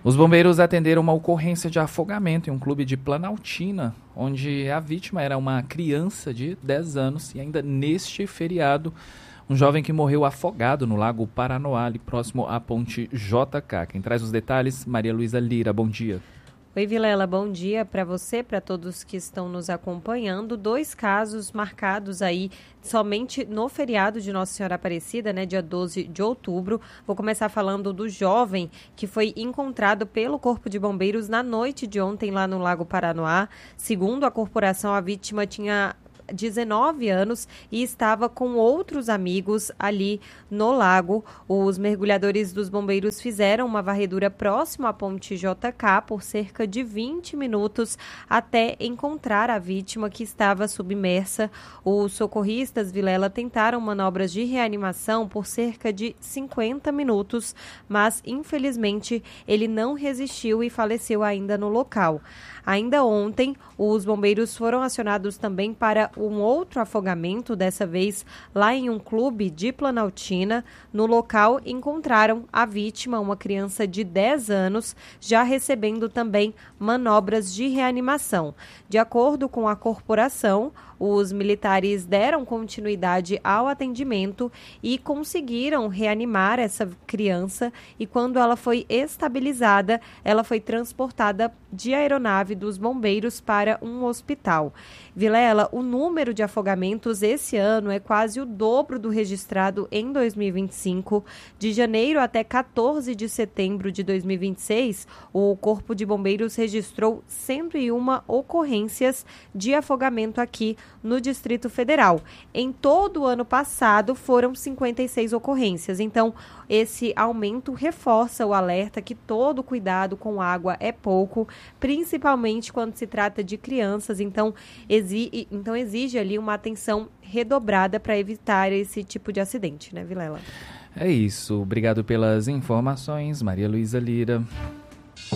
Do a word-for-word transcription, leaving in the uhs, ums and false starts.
Os bombeiros atenderam uma ocorrência de afogamento em um clube de Planaltina, onde a vítima era uma criança de dez anos e ainda neste feriado, um jovem que morreu afogado no Lago Paranoá, ali próximo à ponte J K. Quem traz os detalhes, Maria Luísa Lira. Bom dia. Oi, Vilela, bom dia para você, para todos que estão nos acompanhando. Dois casos marcados aí somente no feriado de Nossa Senhora Aparecida, né, dia doze de outubro. Vou começar falando do jovem que foi encontrado pelo Corpo de Bombeiros na noite de ontem lá no Lago Paranoá. Segundo a corporação, a vítima tinha dezenove anos e estava com outros amigos ali no lago. Os mergulhadores dos bombeiros fizeram uma varredura próximo à ponte J K por cerca de vinte minutos até encontrar a vítima que estava submersa. Os socorristas, Vilela, tentaram manobras de reanimação por cerca de cinquenta minutos, mas infelizmente ele não resistiu e faleceu ainda no local. Ainda ontem, os bombeiros foram acionados também para um outro afogamento, dessa vez lá em um clube de Planaltina. No local, encontraram a vítima, uma criança de dez anos, já recebendo também manobras de reanimação. De acordo com a corporação, os militares deram continuidade ao atendimento e conseguiram reanimar essa criança, e quando ela foi estabilizada, ela foi transportada de aeronave dos bombeiros para um hospital. Vilela, o número de afogamentos esse ano é quase o dobro do registrado em dois mil e vinte e cinco. De janeiro até quatorze de setembro de dois mil e vinte e seis, o Corpo de Bombeiros registrou cento e uma ocorrências de afogamento aqui no Distrito Federal. Em todo o ano passado foram cinquenta e seis ocorrências. Então, esse aumento reforça o alerta que todo cuidado com água é pouco, principalmente quando se trata de crianças. Então, exige, então exige ali uma atenção redobrada para evitar esse tipo de acidente, né, Vilela? É isso. Obrigado pelas informações, Maria Luísa Lira.